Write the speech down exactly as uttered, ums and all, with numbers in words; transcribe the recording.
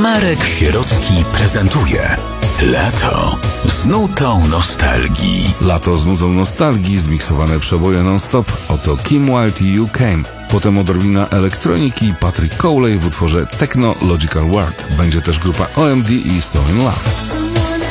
Marek Sierocki prezentuje Lato z nutą nostalgii. Lato z nutą nostalgii, zmiksowane przeboje non-stop. Oto Kim Wilde i You Came. Potem odrobina elektroniki, Patrick Cowley w utworze Techno Logical World. Będzie też grupa O M D i So In Love.